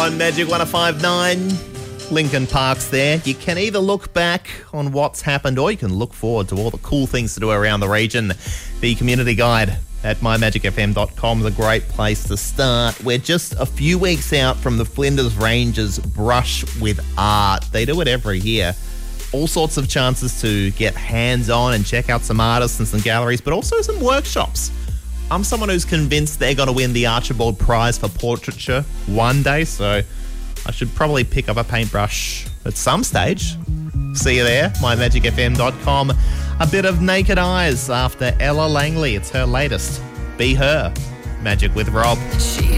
on Magic 105.9. Lincoln Park's there. You can either look back on what's happened or you can look forward to all the cool things to do around the region. The community guide at mymagicfm.com is a great place to start. We're just a few weeks out from the Flinders Rangers Brush with Art. They do it every year. All sorts of chances to get hands-on and check out some artists and some galleries, but also some workshops. I'm someone who's convinced they're going to win the Archibald Prize for Portraiture one day, so I should probably pick up a paintbrush at some stage. See you there, mymagicfm.com. A bit of Naked Eyes after Ella Langley. It's her latest. Be Her. Magic with Rob. She